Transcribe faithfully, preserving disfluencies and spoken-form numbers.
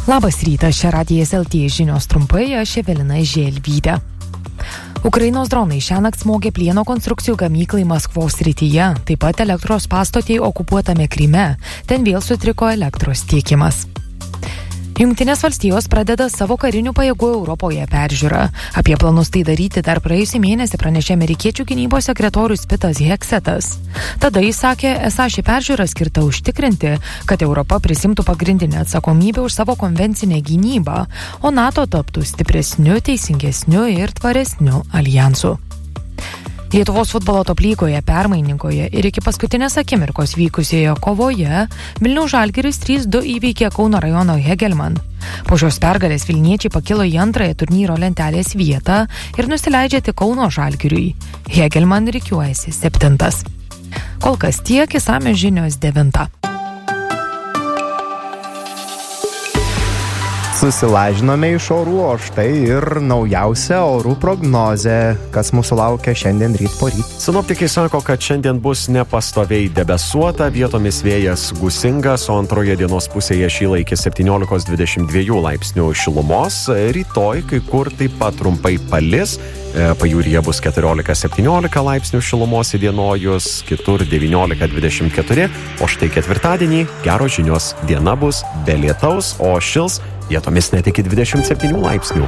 Labas rytas, čia Radijas L T žinios trumpai, aš Evelina Želvytė. Ukrainos dronai šiąnakt smogė plieno konstrukcijų gamyklai Maskvos srityje, taip pat elektros pastotei okupuotame Kryme. Ten vėl sutriko elektros tiekimas. Jungtinės valstijos pradeda savo karinių pajėgų Europoje peržiūrą. Apie planus tai daryti dar praėjusį mėnesį pranešė amerikiečių gynybos sekretorius Pitas Heksetas. Tada jis sakė, esą ši peržiūra skirta užtikrinti, kad Europa prisimtų pagrindinę atsakomybę už savo konvencinę gynybą, o NATO taptų stipresniu, teisingesniu ir tvaresniu aljansu. Lietuvos futbolo top lygoje permainingoje ir iki paskutinės akimirkos vykusioje kovoje Vilniaus Žalgiris trys du įveikė Kauno rajono Hegelman. Po šios pergalės vilniečiai pakilo į antrąją turnyro lentelės vietą ir nusileidžia tik Kauno Žalgiriui. Hegelman rikiuojasi septintas. Kol kas tiek, išsamios žinios devintą. Susilažinome iš orų, o štai ir naujausia orų prognozė, kas mūsų laukia šiandien ryt po ryt. Sinoptikai sako, kad šiandien bus nepastoviai debesuota, vietomis vėjas gūsingas, o antroje dienos pusėje šyla iki septyniolikos dvidešimt dviejų laipsnių šilumos. Rytoj kai kur taip pat trumpai palis, pajūryje bus keturiolika septyniolika laipsnių šilumos įdienojus, kitur devyniolika dvidešimt keturi, o štai ketvirtadienį geros žinios, diena bus be lietaus, o šils vietomis net iki dvidešimt septynių laipsnių.